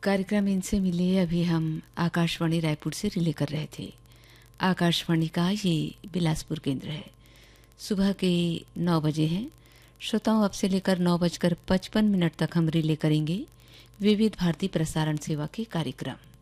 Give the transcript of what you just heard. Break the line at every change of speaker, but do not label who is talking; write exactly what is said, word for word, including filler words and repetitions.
कार्यक्रम इनसे मिले अभी हम आकाशवाणी रायपुर से रिले कर रहे थे। आकाशवाणी का ये बिलासपुर केंद्र है। सुबह के नौ बजे हैं। श्रोताओं, अब से लेकर नौ बजकर पचपन मिनट तक हम रिले करेंगे विविध भारती प्रसारण सेवा के कार्यक्रम।